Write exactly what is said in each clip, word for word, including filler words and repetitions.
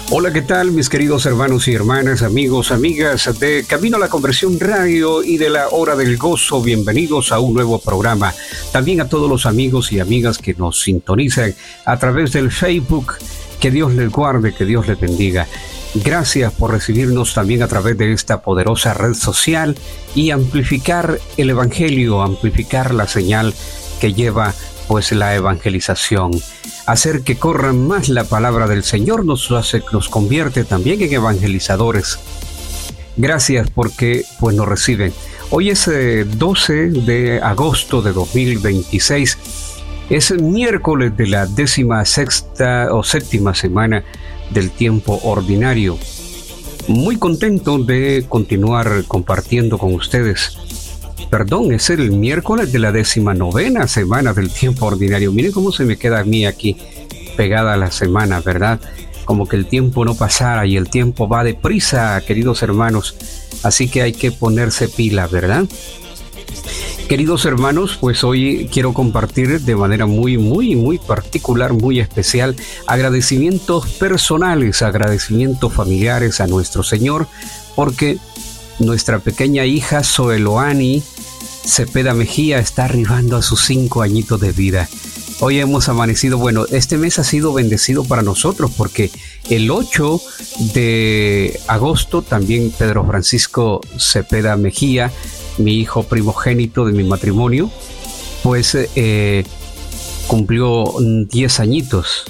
Hola, ¿qué tal mis queridos hermanos y hermanas, amigos, amigas de Camino a la Conversión Radio y de la Hora del Gozo? Bienvenidos a un nuevo programa. También a todos los amigos y amigas que nos sintonizan a través del Facebook. Que Dios les guarde, que Dios les bendiga. Gracias por recibirnos también a través de esta poderosa red social y amplificar el Evangelio, amplificar la señal que lleva pues la evangelización. Hacer que corran más la palabra del Señor nos hace, nos convierte también en evangelizadores. Gracias porque pues nos reciben. Hoy es eh, doce de agosto de dos mil veintiséis. Es el miércoles de la décima sexta o séptima semana del tiempo ordinario. Muy contento de continuar compartiendo con ustedes. Perdón, es el miércoles de la décima novena semana del tiempo ordinario. Miren cómo se me queda a mí aquí pegada la semana, ¿verdad? Como que el tiempo no pasara y el tiempo va deprisa, queridos hermanos. Así que hay que ponerse pila, ¿verdad? Queridos hermanos, pues hoy quiero compartir de manera muy, muy, muy particular, muy especial, agradecimientos personales, agradecimientos familiares a nuestro Señor, porque nuestra pequeña hija Zoeloani Cepeda Mejía está arribando a sus cinco añitos de vida. Hoy hemos amanecido, bueno, este mes ha sido bendecido para nosotros porque el ocho de agosto también Pedro Francisco Cepeda Mejía, mi hijo primogénito de mi matrimonio, pues eh, cumplió diez añitos.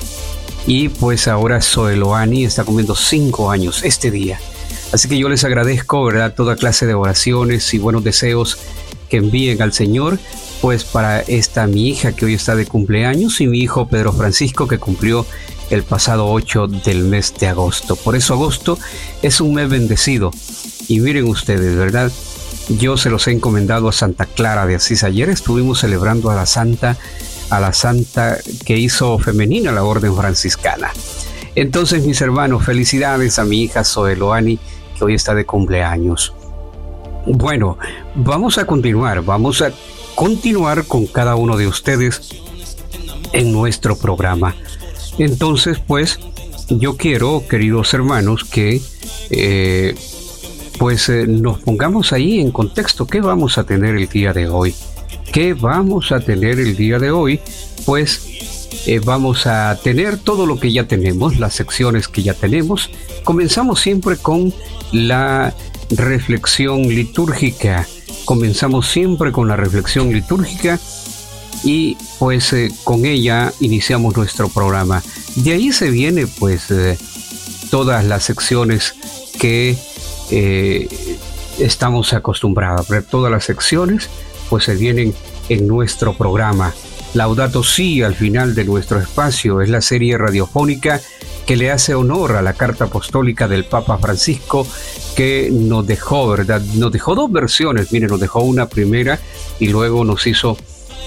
Y pues ahora Zoeloani está cumpliendo cinco años este día. Así que yo les agradezco, ¿verdad?, toda clase de oraciones y buenos deseos que envíen al Señor, pues para esta mi hija que hoy está de cumpleaños y mi hijo Pedro Francisco que cumplió el pasado ocho del mes de agosto. Por eso agosto es un mes bendecido. Y miren ustedes, ¿verdad? Yo se los he encomendado a Santa Clara de Asís. Ayer estuvimos celebrando a la santa, a la santa que hizo femenina la orden franciscana. Entonces, mis hermanos, felicidades a mi hija Zoeloani, que hoy está de cumpleaños. Bueno, vamos a continuar, vamos a continuar con cada uno de ustedes en nuestro programa. Entonces, pues, yo quiero, queridos hermanos, que eh, pues eh, nos pongamos ahí en contexto. ¿Qué vamos a tener el día de hoy? ¿Qué vamos a tener el día de hoy? Pues eh, vamos a tener todo lo que ya tenemos, las secciones que ya tenemos. Comenzamos siempre con la reflexión litúrgica. Comenzamos siempre con la reflexión litúrgica y pues eh, con ella iniciamos nuestro programa. De ahí se viene pues eh, todas las secciones que eh, estamos acostumbrados. Pero todas las secciones pues se vienen en nuestro programa. Laudato Si, al final de nuestro espacio, es la serie radiofónica que le hace honor a la carta apostólica del Papa Francisco, que nos dejó, ¿verdad? Nos dejó dos versiones. Miren, nos dejó una primera y luego nos hizo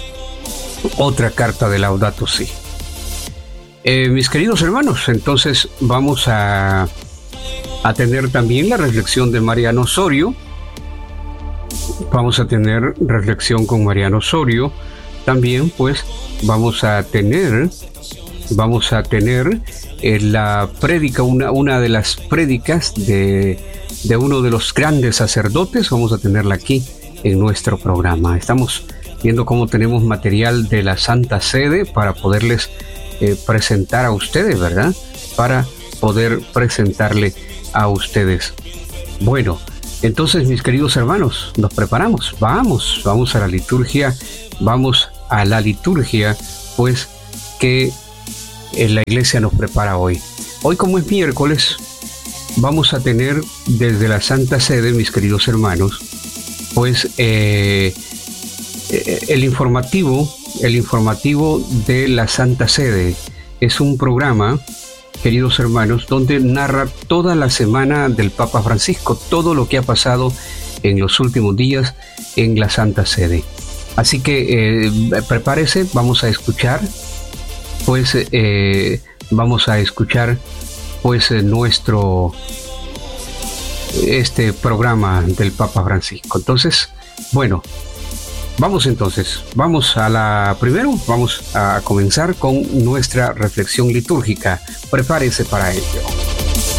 otra carta de Laudato Si. Eh, mis queridos hermanos, entonces vamos a, a tener también la reflexión de Mariano Osorio. Vamos a tener reflexión con Mariano Osorio. También pues vamos a tener vamos a tener eh, la prédica, una, una de las prédicas de, de uno de los grandes sacerdotes. Vamos a tenerla aquí en nuestro programa. Estamos viendo cómo tenemos material de la Santa Sede para poderles eh, presentar a ustedes, ¿verdad? Para poder presentarle a ustedes. Bueno, entonces, mis queridos hermanos, nos preparamos. Vamos, vamos a la liturgia. Vamos a la liturgia, pues, que la iglesia nos prepara hoy. Hoy, como es miércoles, vamos a tener desde la Santa Sede, mis queridos hermanos, pues, eh, el informativo, el informativo de la Santa Sede. Es un programa, queridos hermanos, donde narra toda la semana del Papa Francisco, todo lo que ha pasado en los últimos días en la Santa Sede. Así que eh, prepárese, vamos a escuchar, pues eh, vamos a escuchar pues eh, nuestro este programa del Papa Francisco. Entonces, bueno, vamos entonces, vamos a la primero, vamos a comenzar con nuestra reflexión litúrgica. Prepárese para ello.